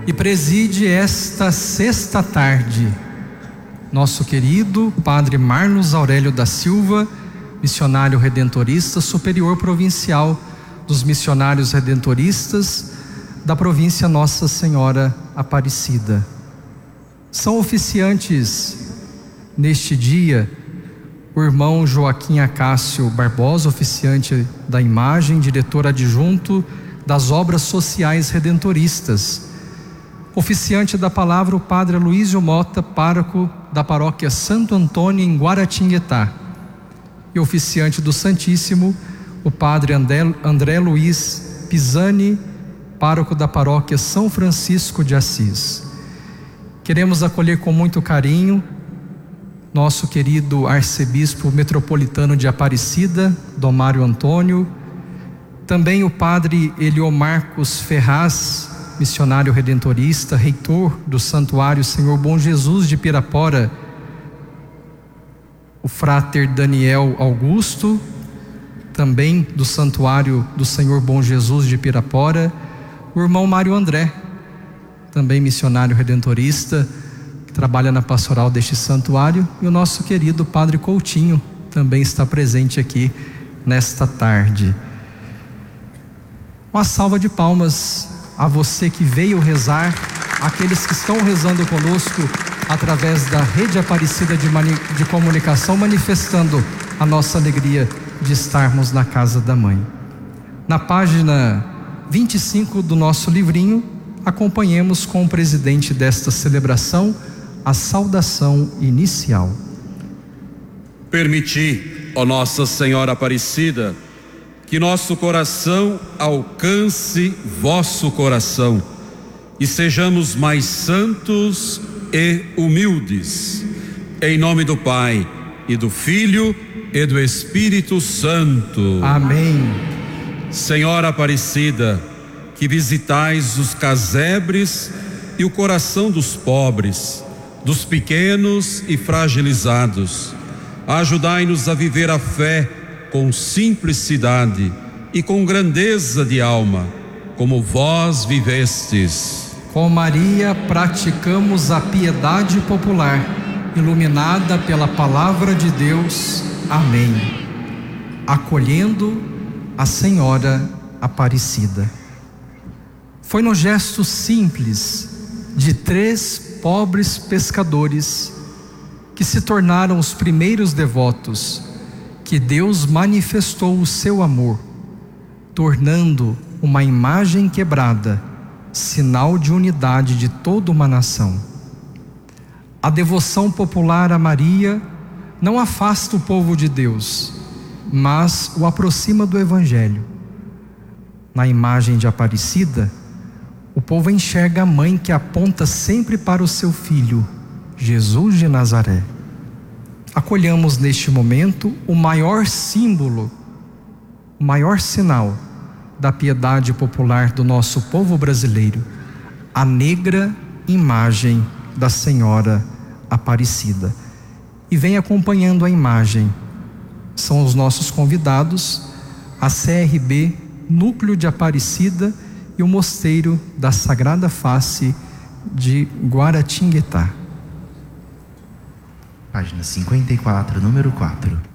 E preside esta sexta tarde nosso querido Padre Marlos Aurélio da Silva, missionário redentorista, superior provincial dos missionários redentoristas da província Nossa Senhora Aparecida. São oficiantes neste dia o irmão Joaquim Acácio Barbosa, oficiante da imagem, diretor adjunto das obras sociais redentoristas. Oficiante da palavra, o Padre Aloísio Mota, pároco da paróquia Santo Antônio em Guaratinguetá. E oficiante do Santíssimo, o Padre André Luiz Pisani, pároco da paróquia São Francisco de Assis. Queremos acolher com muito carinho nosso querido arcebispo metropolitano de Aparecida, Dom Mário Antônio, também o Padre Eliomarcos Ferraz, missionário redentorista, reitor do Santuário Senhor Bom Jesus de Pirapora, o Frater Daniel Augusto, também do Santuário do Senhor Bom Jesus de Pirapora, o irmão Mário André, também missionário redentorista, que trabalha na pastoral deste santuário, e o nosso querido Padre Coutinho também está presente aqui nesta tarde. Uma salva de palmas a você que veio rezar, aqueles que estão rezando conosco através da Rede Aparecida de Comunicação, manifestando a nossa alegria de estarmos na casa da Mãe. Na página 25 do nosso livrinho, acompanhemos com o presidente desta celebração a saudação inicial. Permiti, ó Nossa Senhora Aparecida, que nosso coração alcance vosso coração e sejamos mais santos e humildes. Em nome do Pai, e do Filho, e do Espírito Santo. Amém. Senhora Aparecida, que visitais os casebres e o coração dos pobres, dos pequenos e fragilizados, ajudai-nos a viver a fé com simplicidade e com grandeza de alma, como vós vivestes. Com Maria praticamos a piedade popular, iluminada pela palavra de Deus. Amém. Acolhendo a Senhora Aparecida. Foi no gesto simples de 3 pobres pescadores que se tornaram os primeiros devotos que Deus manifestou o seu amor, tornando uma imagem quebrada sinal de unidade de toda uma nação. A devoção popular a Maria não afasta o povo de Deus, mas o aproxima do Evangelho. Na imagem de Aparecida, o povo enxerga a mãe que aponta sempre para o seu filho, Jesus de Nazaré. Acolhamos neste momento o maior símbolo, o maior sinal da piedade popular do nosso povo brasileiro, a negra imagem da Senhora Aparecida. E vem acompanhando a imagem, são os nossos convidados, a CRB Núcleo de Aparecida e o Mosteiro da Sagrada Face de Guaratinguetá. Página 54, número 4.